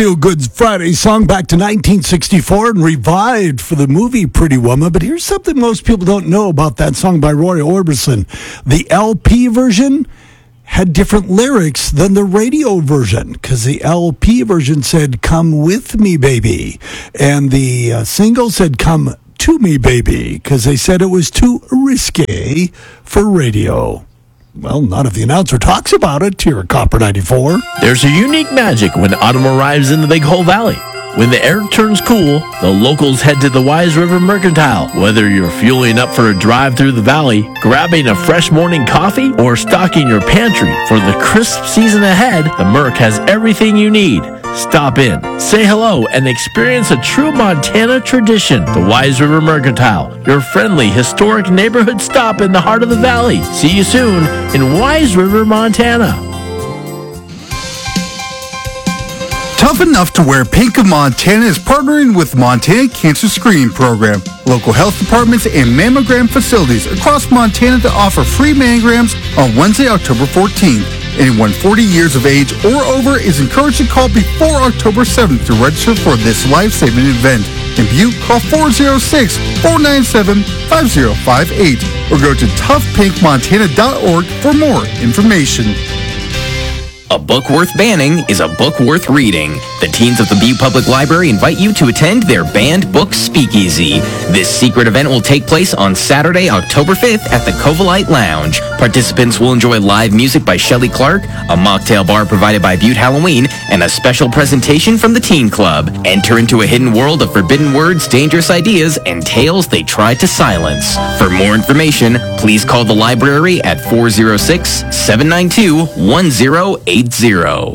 Feel Good Friday song back to 1964 and revived for the movie Pretty Woman. But here's something most people don't know about that song by Roy Orbison. The LP version had different lyrics than the radio version, because the LP version said, "Come with me, baby." And the single said, "Come to me, baby," because they said it was too risque for radio. Well, not if the announcer talks about it here at Copper 94. There's a unique magic when autumn arrives in the Big Hole Valley. When the air turns cool, the locals head to the Wise River Mercantile. Whether you're fueling up for a drive through the valley, grabbing a fresh morning coffee, or stocking your pantry for the crisp season ahead, the Merc has everything you need. Stop in, say hello, and experience a true Montana tradition. The Wise River Mercantile, your friendly, historic neighborhood stop in the heart of the valley. See you soon in Wise River, Montana. Tough Enough to Wear Pink of Montana is partnering with Montana Cancer Screening Program, local health departments, and mammogram facilities across Montana to offer free mammograms on Wednesday, October 14th. Anyone 40 years of age or over is encouraged to call before October 7th to register for this life-saving event. In Butte, call 406-497-5058 or go to toughpinkmontana.org for more information. A book worth banning is a book worth reading. The teens of the Butte Public Library invite you to attend their banned book speakeasy. This secret event will take place on Saturday, October 5th at the Covalite Lounge. Participants will enjoy live music by Shelley Clark, a mocktail bar provided by Butte Halloween, and a special presentation from the Teen Club. Enter into a hidden world of forbidden words, dangerous ideas, and tales they tried to silence. For more information, please call the library at 406-792-1080.